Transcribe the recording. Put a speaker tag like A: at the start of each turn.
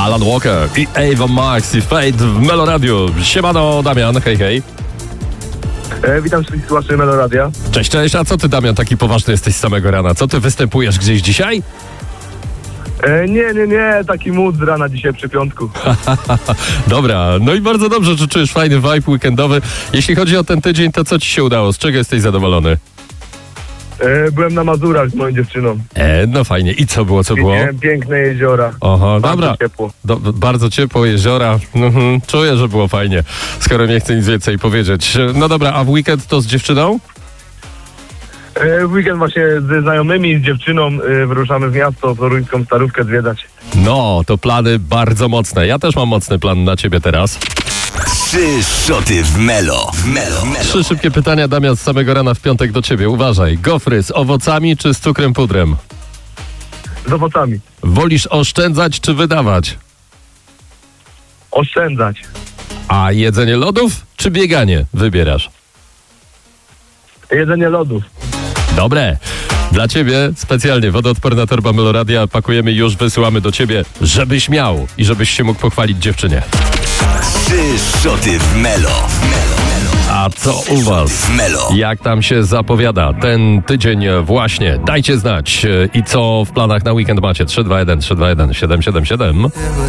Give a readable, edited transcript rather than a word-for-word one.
A: Alan Walker i Ava Max i Fate w Melo Radio. Siemano, Damian, hej, hej.
B: Witam wszystkich słuchaczy Melo Radia.
A: Cześć, cześć. A co ty, Damian, taki poważny jesteś z samego rana? Co ty, występujesz gdzieś dzisiaj?
B: Nie, taki mood z rana dzisiaj przy piątku.
A: Dobra, no i bardzo dobrze, że czujesz fajny vibe weekendowy. Jeśli chodzi o ten tydzień, to co ci się udało? Z czego jesteś zadowolony?
B: Byłem na Mazurach z moją dziewczyną.
A: No fajnie. I co było?
B: Widziałem piękne jeziora.
A: Oho,
B: Bardzo
A: dobra.
B: ciepło.
A: Bardzo ciepło, jeziora. Czuję, że było fajnie, skoro nie chcę nic więcej powiedzieć. No dobra, a w weekend to z dziewczyną?
B: W weekend właśnie ze znajomymi, z dziewczyną wyruszamy w miasto, toruńską Starówkę zwiedzać.
A: No, to plany bardzo mocne. Ja też mam mocny plan na ciebie teraz.
C: 3 szoty w Melo.
A: Trzy szybkie pytania, Damian, z samego rana w piątek do ciebie. Uważaj, gofry z owocami czy z cukrem pudrem?
B: Z owocami.
A: Wolisz oszczędzać czy wydawać?
B: Oszczędzać.
A: A jedzenie lodów czy bieganie wybierasz?
B: Jedzenie lodów.
A: Dobre. Dla ciebie specjalnie wodoodporna torba Melo Radia pakujemy i już wysyłamy do ciebie, żebyś miał i żebyś się mógł pochwalić dziewczynie.
C: 3 szoty w Melo.
A: A co u was?
C: Melo.
A: Jak tam się zapowiada ten tydzień właśnie? Dajcie znać. I co w planach na weekend macie? 321 321 777.